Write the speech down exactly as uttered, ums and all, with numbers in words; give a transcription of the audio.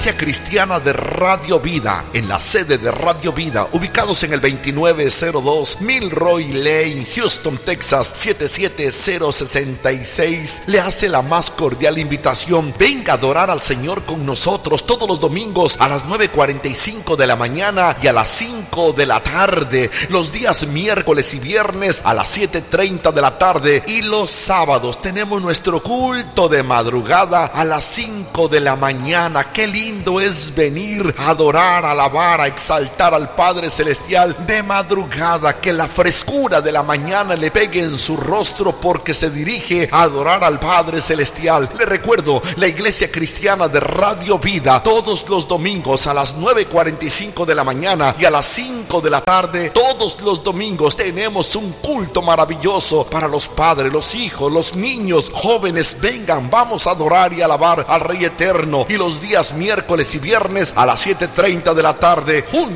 Iglesia Cristiana de Radio Vida, en la sede de Radio Vida, ubicados en el veintinueve cero dos Milroy Lane, Houston, Texas, siete siete cero seis seis, le hace la más cordial invitación. Venga a adorar al Señor con nosotros todos los domingos a las nueve cuarenta y cinco de la mañana y a las cinco de la tarde, los días miércoles y viernes a las siete treinta de la tarde, y los sábados tenemos nuestro culto de madrugada a las cinco de la mañana. Qué lindo es venir a adorar, a alabar, a exaltar al Padre Celestial de madrugada, que la frescura de la mañana le pegue en su rostro porque se dirige a adorar al Padre Celestial. Le recuerdo, la Iglesia Cristiana de Radio Vida, todos los domingos a las nueve cuarenta y cinco de la mañana y a las cinco de la tarde, todos los domingos tenemos un culto maravilloso para los padres, los hijos, los niños, jóvenes. Vengan, vamos a adorar y alabar al Rey Eterno. Y los días miércoles y viernes a las siete treinta de la tarde, juntos